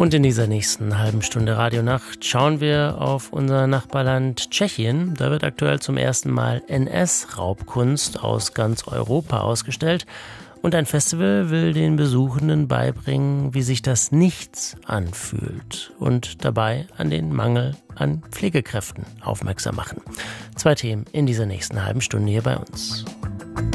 Und in dieser nächsten halben Stunde Radionacht schauen wir auf unser Nachbarland Tschechien. Da wird aktuell zum ersten Mal NS-Raubkunst aus ganz Europa ausgestellt. Und ein Festival will den Besuchenden beibringen, wie sich das Nichts anfühlt und dabei an den Mangel an Pflegekräften aufmerksam machen. 2 Themen in dieser nächsten halben Stunde hier bei uns.